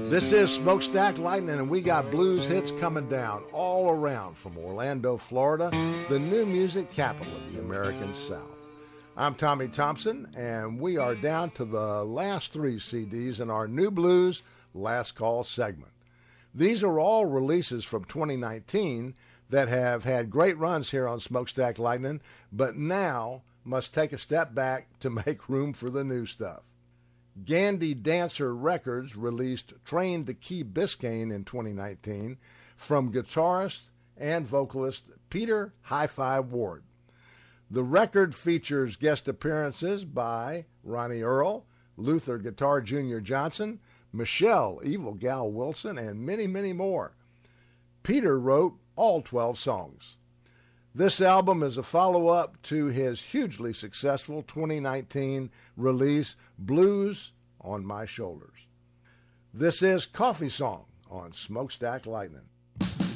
This is Smokestack Lightning, and we got blues hits coming down all around from Orlando, Florida, the new music capital of the American South. I'm Tommy Thompson, and we are down to the last 3 CDs in our New Blues Last Call segment. These are all releases from 2019 that have had great runs here on Smokestack Lightning, but now must take a step back to make room for the new stuff. Gandy Dancer Records released Train to Key Biscayne in 2019 from guitarist and vocalist Peter Hi-Fi Ward. The record features guest appearances by Ronnie Earl, Luther Guitar Jr. Johnson, Michelle Evil Gal Wilson, and many, many more. Peter wrote all 12 songs. This album is a follow-up to his hugely successful 2019 release, Blues on My Shoulders. This is Coffee Song on Smokestack Lightning.